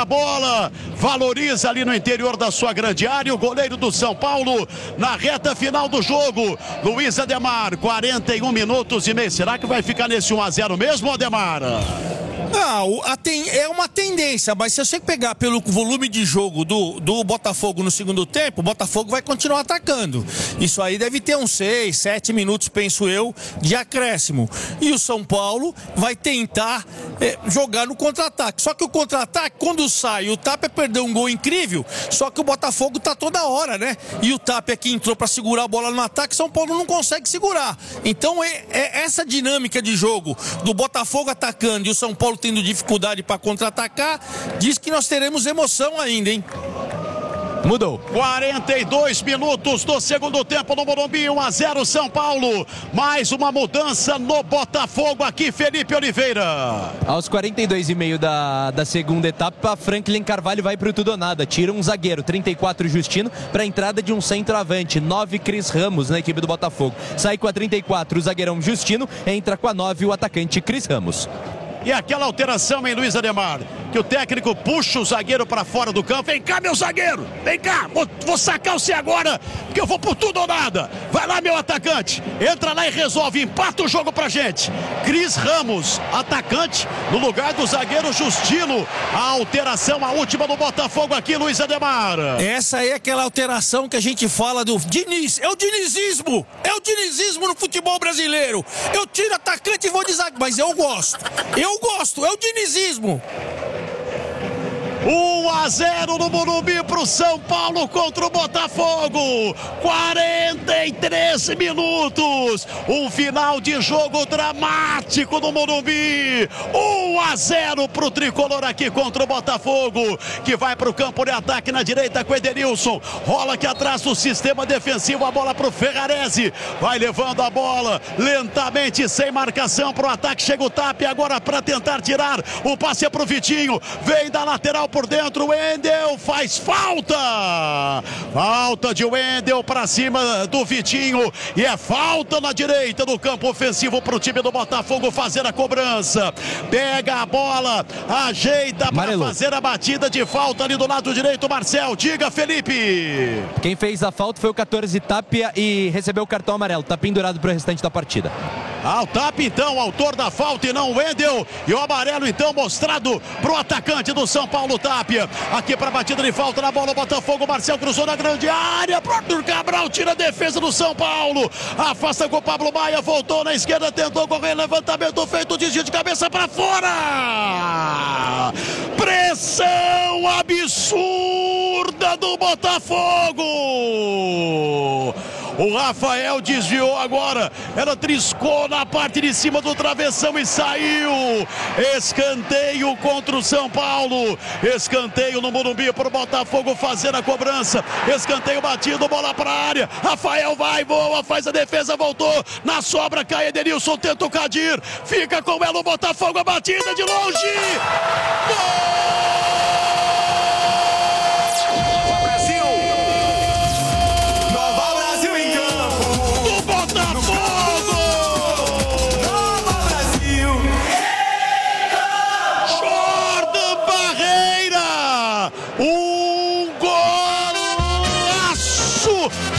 a bola, valoriza ali no interior da sua grande área. O goleiro do São Paulo na reta final do jogo, Luiz Ademar, 41 minutos e meio. Será que vai ficar nesse 1-0 mesmo, Ademar? É uma tendência, mas se você pegar pelo volume de jogo do Botafogo no segundo tempo, o Botafogo vai continuar atacando. Isso aí deve ter uns 6, 7 minutos, penso eu, de acréscimo. E o São Paulo vai tentar jogar no contra-ataque. Só que o contra-ataque, quando sai, o Tapia perdeu um gol incrível, só que o Botafogo tá toda hora, né? E o Tapia que entrou para segurar a bola no ataque, São Paulo não consegue segurar. Então essa dinâmica de jogo do Botafogo atacando e o São Paulo tendo dificuldade para contra-atacar, diz que nós teremos emoção ainda, hein? Mudou. 42 minutos do segundo tempo no Morumbi, 1-0 São Paulo. Mais uma mudança no Botafogo aqui, Felipe Oliveira. Aos 42,5 da segunda etapa, Franklin Carvalho vai pro tudo ou nada. Tira um zagueiro, 34 Justino, para a entrada de um centroavante, 9 Cris Ramos na equipe do Botafogo. Sai com a 34 o zagueirão Justino, entra com a 9 o atacante Cris Ramos. E aquela alteração, hein, Luiz Ademar? Que o técnico puxa o zagueiro para fora do campo. Vem cá, meu zagueiro! Vem cá! Vou sacar você agora, porque eu vou por tudo ou nada. Vai lá, meu atacante. Entra lá e resolve. Empata o jogo pra gente. Cris Ramos, atacante, no lugar do zagueiro Justino. A alteração, a última do Botafogo aqui, Luiz Ademar. Essa é aquela alteração que a gente fala do Diniz. É o dinizismo! É o dinizismo no futebol brasileiro. Eu tiro atacante e vou de zagueiro, mas eu gosto. É o dinizismo. 1-0 no Morumbi pro São Paulo contra o Botafogo. 43 minutos. Um final de jogo dramático no Morumbi. 1-0 pro tricolor aqui contra o Botafogo, que vai pro campo de ataque na direita com Edenilson. Rola aqui atrás do sistema defensivo, a bola pro Ferrarese. Vai levando a bola lentamente, sem marcação pro ataque. Chega o Tapia agora para tentar tirar. O passe é pro Vitinho. Vem da lateral por dentro, o Wendel faz falta. Falta de Wendel para cima do Vitinho. E é falta na direita do campo ofensivo para o time do Botafogo fazer a cobrança. Pega a bola, ajeita para fazer a batida de falta ali do lado direito. Marcel, diga, Felipe. Quem fez a falta foi o 14 Tapia e recebeu o cartão amarelo. Tá pendurado para o restante da partida. O Tapia, então, autor da falta e não o Wendel. E o amarelo, então, mostrado pro atacante do São Paulo, Tapia. Aqui para batida de falta na bola, o Botafogo. Marcel cruzou na grande área. Arthur Cabral tira a defesa do São Paulo. Afasta com o Pablo Maia. Voltou na esquerda, tentou correr. Levantamento feito, desvio de cabeça para fora. Pressão absurda do Botafogo. O Rafael desviou agora. Ela triscou na parte de cima do travessão e saiu. Escanteio contra o São Paulo. Escanteio no Morumbi para o Botafogo fazer a cobrança. Escanteio batido, bola para a área. Rafael vai, voa, faz a defesa, voltou. Na sobra cai Edenilson, tenta o Kadir. Fica com ela o Botafogo, a batida de longe. Gol!